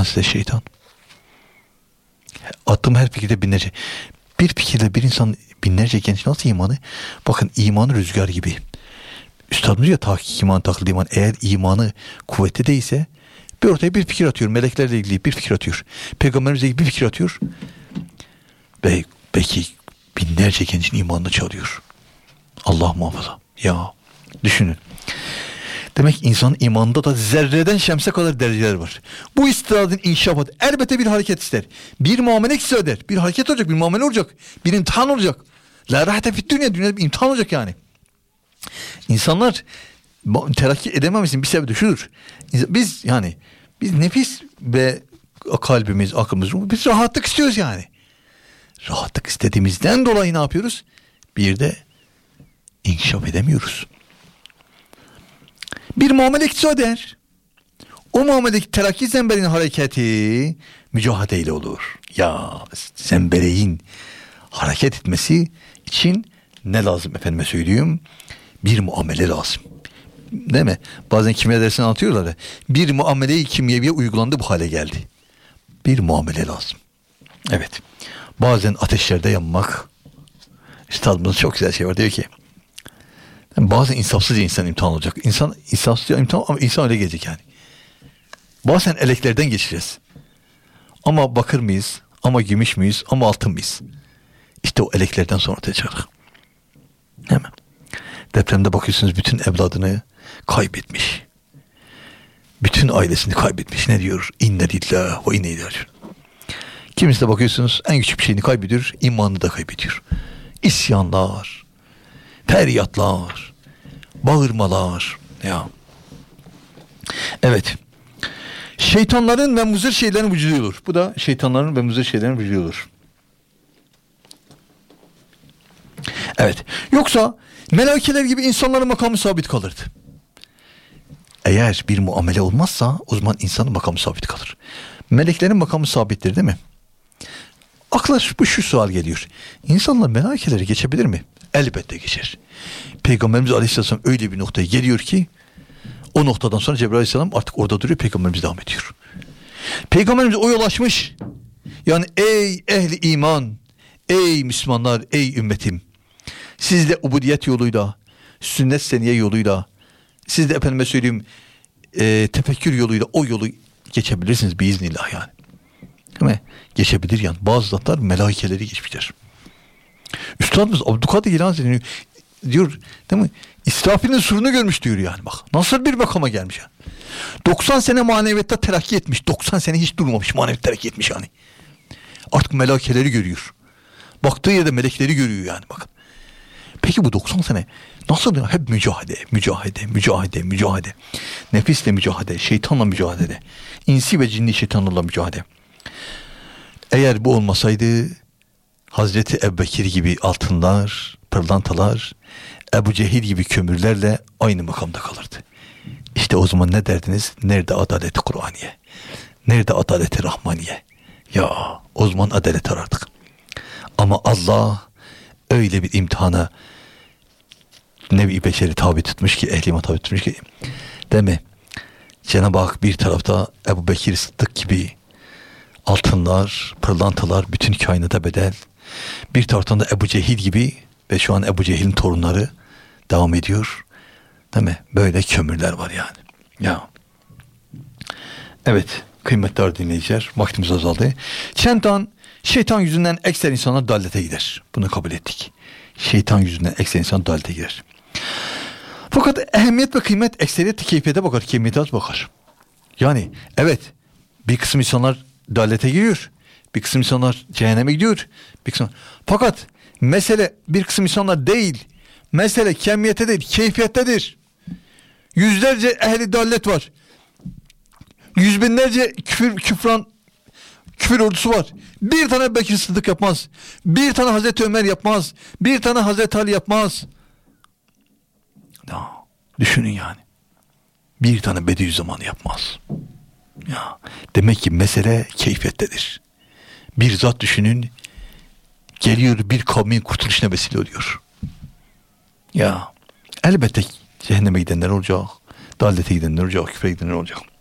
size şeytan. Attığım her fikirde binlerce. Bir fikirle bir insan binlerce genç nasıl imanı? Bakın imanı rüzgar gibi. Üstadımız ya tahkik iman, taklid iman. Eğer imanı kuvvetli değilse bir ortaya bir fikir atıyor. Meleklerle ilgili bir fikir atıyor. Peygamberimizle ilgili bir fikir atıyor. Ve belki binlerce gencin imanını çalıyor. Allah muhafaza. Ya düşünün. Demek insanın imanında da zerreden şemse kadar dereceler var. Bu istidadın inşaatı elbette bir hareket ister. Bir muamele ister. Bir hareket olacak, bir muamele olacak. Bir imtihan olacak. La rahate fit dünya, dünyada bir imtihan olacak yani. İnsanlar terakki edememesinin bir sebebi de şudur. Biz nefis ve kalbimiz, aklımız, biz rahatlık istiyoruz yani. Rahatlık istediğimizden dolayı ne yapıyoruz? Bir de inkişaf edemiyoruz. Bir muamele iktisat eder. O muameledeki terakki zemberinin hareketi mücadele olur. Ya zembereğin hareket etmesi için ne lazım efendime söyleyeyim? Bir muamele lazım. Değil mi? Bazen kimya dersini anlatıyorlar ya. Bir muameleyi kimyeviye uygulandı bu hale geldi. Bir muamele lazım. Evet. Bazen ateşlerde yanmak. Üstadımızın çok güzel şey var. Diyor ki bazen insafsızca insan imtihan olacak. İnsan insafsızca imtihan ama insan öyle gelecek yani. Bazen eleklerden geçeceğiz. Ama bakır mıyız? Ama gümüş müyüz? Ama altın mıyız? İşte o eleklerden sonra ortaya çıkacak. Hemen. Depremde bakıyorsunuz bütün evladını kaybetmiş. Bütün ailesini kaybetmiş. Ne diyor? İnne lillahi ve inne ileyhi raciun. Kimisi de bakıyorsunuz en küçük bir şeyini kaybediyor. İmanını da kaybediyor. İsyanlar, feryatlar, bağırmalar. Ya. Evet. Şeytanların ve muzır şeylerin vücududur. Bu da şeytanların ve muzır şeylerin vücududur. Evet. Yoksa melaikeler gibi insanların makamı sabit kalırdı. Eğer bir muamele olmazsa o zaman insanın makamı sabit kalır. Meleklerin makamı sabittir değil mi? Akla şu sual geliyor. İnsanlar melaikeleri geçebilir mi? Elbette geçer. Peygamberimiz Aleyhisselam öyle bir noktaya geliyor ki o noktadan sonra Cebrail Aleyhisselam artık orada duruyor. Peygamberimiz devam ediyor. Peygamberimiz o yol açmış. Yani ey ehli iman, ey Müslümanlar, ey ümmetim. Siz de ubudiyet yoluyla, sünnet seniye yoluyla, siz de efendime söyleyeyim tefekkür yoluyla o yolu geçebilirsiniz biiznillah yani. Değil mi? Geçebilir yani. Bazı zatlar melaikeleri geçmişler. Üstadımız Abdülkadir Geylani diyor değil mi? İsrafil'in surunu görmüş diyor yani bak. Nasıl bir makama gelmiş yani. 90 sene maneviyatta terakki etmiş. 90 sene hiç durmamış maneviyat terakki etmiş yani. Artık melaikeleri görüyor. Baktığı yerde melekleri görüyor yani bakın. Peki bu 90 sene nasıl ya? Hep mücadele. Nefisle mücadele, şeytanla mücadele. İnsi ve cinni şeytanlarla mücadele. Eğer bu olmasaydı Hazreti Ebubekir gibi altınlar, pırlantalar, Ebu Cehil gibi kömürlerle aynı makamda kalırdı. İşte o zaman ne derdiniz? Nerede adalet-i Kur'aniye? Nerede adalet-i Rahmaniye? Ya o zaman adalet arardık. Ama Allah öyle bir imtihana nevi beşeri tabi tutmuş ki, ehlime tabi tutmuş ki, değil mi? Cenab-ı Hak bir tarafta Ebu Bekir Sıddık gibi altınlar, pırlantalar, bütün kainata bedel. Bir taraftan da Ebu Cehil gibi ve şu an Ebu Cehil'in torunları devam ediyor. Değil mi? Böyle kömürler var yani. Ya. Evet, kıymetli dinleyiciler, vaktimiz azaldı. Şeytan yüzünden ekser insanlar dallete gider. Bunu kabul ettik. Şeytan yüzünden ekser insan dallete girer. Fakat ehemmiyet ve kıymet ekseriyet keyfiyete bakar, kemiyete bakar. Yani evet, bir kısım insanlar dallete giriyor. Bir kısım insanlar cehenneme gidiyor. Fakat mesele bir kısım insanlar değil. Mesele kemiyete değil, keyfiyettedir. Yüzlerce ehli dallet var. Yüz binlerce küfür ordusu var. Bir tane Bekir Sıddık yapmaz. Bir tane Hazreti Ömer yapmaz. Bir tane Hazreti Ali yapmaz. Ya, düşünün yani. Bir tane Bediüzzaman yapmaz. Ya, demek ki mesele keyfiyettedir. Bir zat düşünün, geliyor bir kavmin kurtuluşuna vesile oluyor. Ya elbette cehenneme gidenler olacak, dallete gidenler olacak, küfre gidenler olacak.